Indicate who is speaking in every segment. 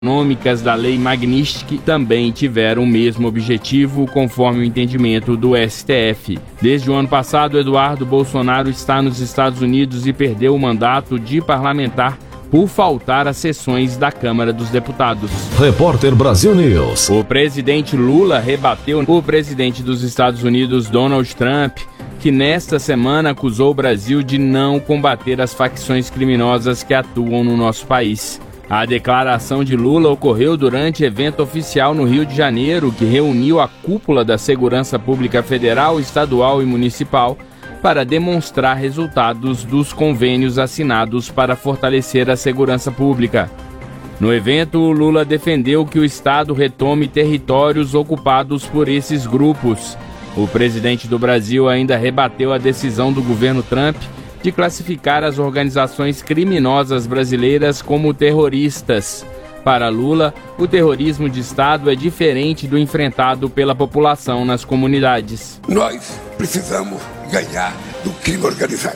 Speaker 1: econômicas da Lei Magnitsky também tiveram o mesmo objetivo, conforme o entendimento do STF. Desde o ano passado, Eduardo Bolsonaro está nos Estados Unidos e perdeu o mandato de parlamentar por faltar às sessões da Câmara dos Deputados.
Speaker 2: Repórter Brasil News.
Speaker 1: O presidente Lula rebateu o presidente dos Estados Unidos, Donald Trump, que nesta semana acusou o Brasil de não combater as facções criminosas que atuam no nosso país. A declaração de Lula ocorreu durante evento oficial no Rio de Janeiro, que reuniu a cúpula da Segurança Pública Federal, Estadual e Municipal para demonstrar resultados dos convênios assinados para fortalecer a segurança pública. No evento, Lula defendeu que o Estado retome territórios ocupados por esses grupos. O presidente do Brasil ainda rebateu a decisão do governo Trump de classificar as organizações criminosas brasileiras como terroristas. Para Lula, o terrorismo de Estado é diferente do enfrentado pela população nas comunidades.
Speaker 3: Nós precisamos ganhar do crime organizado.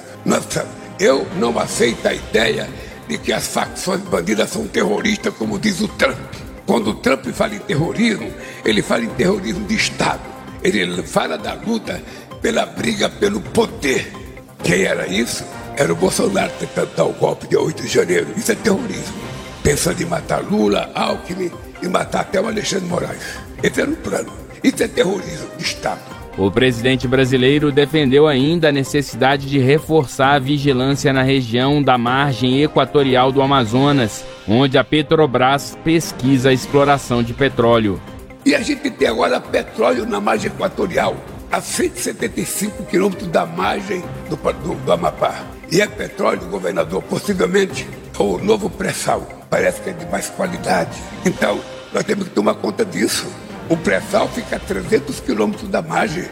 Speaker 3: Eu não aceito a ideia de que as facções bandidas são terroristas, como diz o Trump. Quando o Trump fala em terrorismo, ele fala em terrorismo de Estado. Ele fala da luta pela briga pelo poder. Quem era isso? Era o Bolsonaro tentando dar o golpe de 8 de janeiro. Isso é terrorismo. Pensando em matar Lula, Alckmin e matar até o Alexandre Moraes. Esse era o plano. Isso é terrorismo de Estado.
Speaker 1: O presidente brasileiro defendeu ainda a necessidade de reforçar a vigilância na região da margem equatorial do Amazonas, onde a Petrobras pesquisa a exploração de petróleo.
Speaker 3: E a gente tem agora petróleo na margem equatorial, a 175 quilômetros da margem do Amapá. E é petróleo, governador, possivelmente o novo pré-sal. Parece que é de mais qualidade. Então, nós temos que tomar conta disso. O pré-sal fica a 300 quilômetros da margem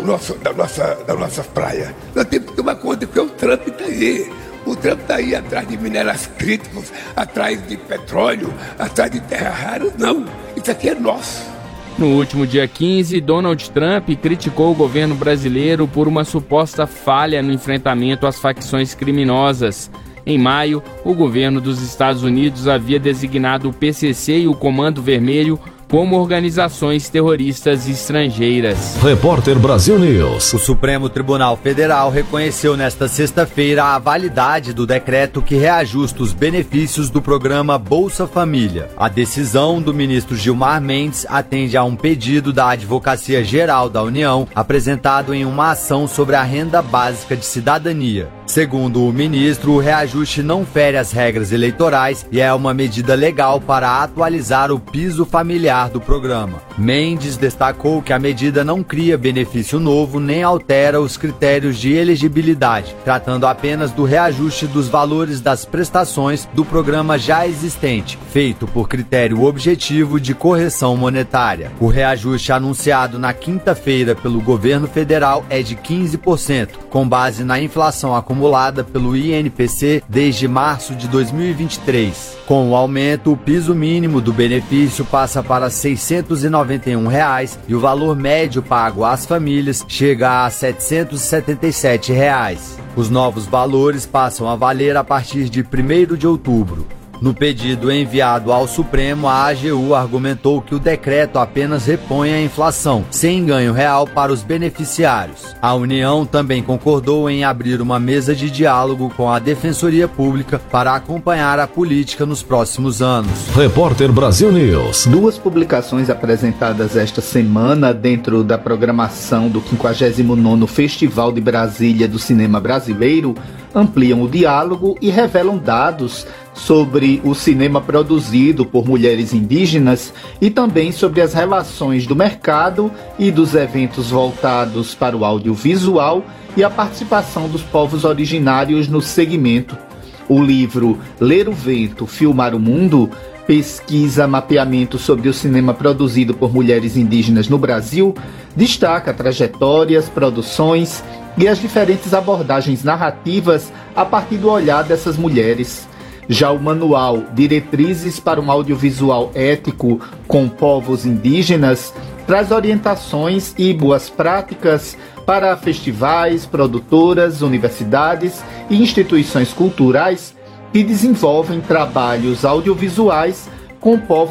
Speaker 3: da nossa praia. Nós temos que tomar conta que o Trump está aí. O Trump está aí atrás de minerais críticos, atrás de petróleo, atrás de terra rara. Não, isso aqui é nosso.
Speaker 1: No último dia 15, Donald Trump criticou o governo brasileiro por uma suposta falha no enfrentamento às facções criminosas. Em maio, o governo dos Estados Unidos havia designado o PCC e o Comando Vermelho como organizações terroristas estrangeiras.
Speaker 2: Repórter Brasil News.
Speaker 4: O Supremo Tribunal Federal reconheceu nesta sexta-feira a validade do decreto que reajusta os benefícios do programa Bolsa Família. A decisão do ministro Gilmar Mendes atende a um pedido da Advocacia Geral da União, apresentado em uma ação sobre a renda básica de cidadania. Segundo o ministro, o reajuste não fere as regras eleitorais e é uma medida legal para atualizar o piso familiar do programa. Mendes destacou que a medida não cria benefício novo nem altera os critérios de elegibilidade, tratando apenas do reajuste dos valores das prestações do programa já existente, feito por critério objetivo de correção monetária. O reajuste anunciado na quinta-feira pelo governo federal é de 15%, com base na inflação acumulada pelo INPC desde março de 2023. Com o aumento, o piso mínimo do benefício passa para R$ 691 e o valor médio pago às famílias chega a R$ 777. Os novos valores passam a valer a partir de 1º de outubro. No pedido enviado ao Supremo, a AGU argumentou que o decreto apenas repõe a inflação, sem ganho real para os beneficiários. A União também concordou em abrir uma mesa de diálogo com a Defensoria Pública para acompanhar a política nos próximos anos.
Speaker 2: Repórter Brasil News.
Speaker 5: Duas publicações apresentadas esta semana dentro da programação do 59º Festival de Brasília do Cinema Brasileiro ampliam o diálogo e revelam dados sobre o cinema produzido por mulheres indígenas e também sobre as relações do mercado e dos eventos voltados para o audiovisual e a participação dos povos originários no segmento. O livro Ler o Vento, Filmar o Mundo, pesquisa mapeamento sobre o cinema produzido por mulheres indígenas no Brasil, destaca trajetórias, produções e as diferentes abordagens narrativas a partir do olhar dessas mulheres. Já o manual Diretrizes para um Audiovisual Ético com Povos Indígenas traz orientações e boas práticas para festivais, produtoras, universidades e instituições culturais que desenvolvem trabalhos audiovisuais com povos